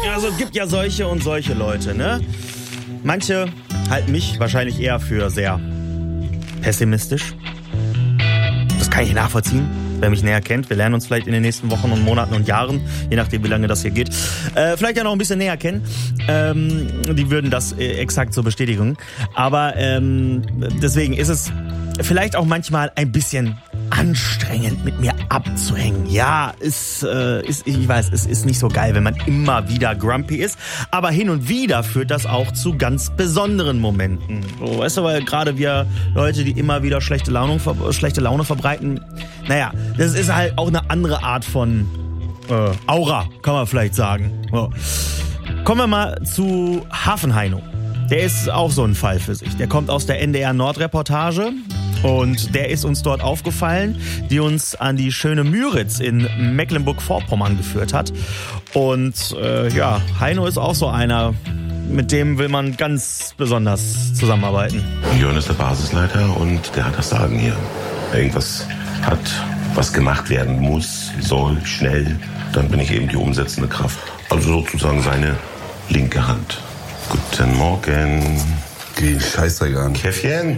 Also es gibt ja solche und solche Leute, ne? Manche halten mich wahrscheinlich eher für sehr pessimistisch. Das kann ich nachvollziehen, wer mich näher kennt. Wir lernen uns vielleicht in den nächsten Wochen und Monaten und Jahren, je nachdem wie lange das hier geht, vielleicht ja noch ein bisschen näher kennen. Die würden das exakt so bestätigen. Aber deswegen ist es vielleicht auch manchmal ein bisschen anstrengend, mit mir abzuhängen. Ja, ich weiß, es ist nicht so geil, wenn man immer wieder grumpy ist, aber hin und wieder führt das auch zu ganz besonderen Momenten. So, weißt du, weil gerade wir Leute, die immer wieder schlechte Laune verbreiten, naja, das ist halt auch eine andere Art von Aura, kann man vielleicht sagen. So. Kommen wir mal zu Hafenheino. Der ist auch so ein Fall für sich. Der kommt aus der NDR Nordreportage und der ist uns dort aufgefallen, die uns an die schöne Müritz in Mecklenburg-Vorpommern geführt hat. Und Heino ist auch so einer, mit dem will man ganz besonders zusammenarbeiten. Jörn ist der Basisleiter und der hat das Sagen hier. Irgendwas hat, was gemacht werden muss, soll, schnell. Dann bin ich eben die umsetzende Kraft. Also sozusagen seine linke Hand. Guten Morgen. Geh Scheißdreck an. Käffchen?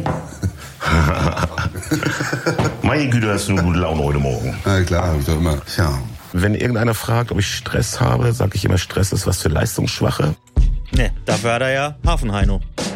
Meine Güte, hast du eine gute Laune heute Morgen. Na klar, hab ich doch immer. Ja. Wenn irgendeiner fragt, ob ich Stress habe, sage ich immer, Stress ist was für Leistungsschwache. Ne, dafür hat er ja Hafenheino.